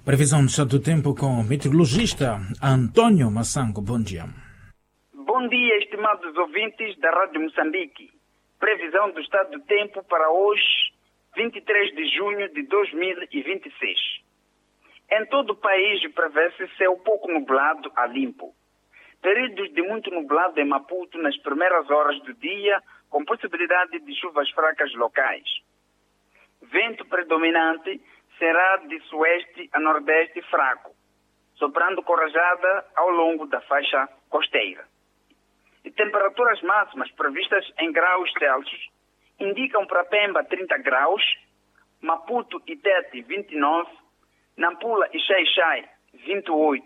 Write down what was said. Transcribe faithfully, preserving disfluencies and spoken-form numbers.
Previsão do estado do tempo com o meteorologista Antônio Massango. Bom dia. Bom dia, estimados ouvintes da Rádio Moçambique. Previsão do estado do tempo para hoje, vinte e três de junho de dois mil e vinte e seis. Em todo o país prevê-se céu pouco nublado a limpo. Períodos de muito nublado em Maputo nas primeiras horas do dia, com possibilidade de chuvas fracas locais. Vento predominante será de sueste a nordeste fraco, soprando com rajada ao longo da faixa costeira. E temperaturas máximas previstas em graus Celsius indicam para Pemba trinta graus, Maputo e Tete vinte e nove, Nampula e Xai-Xai vinte e oito,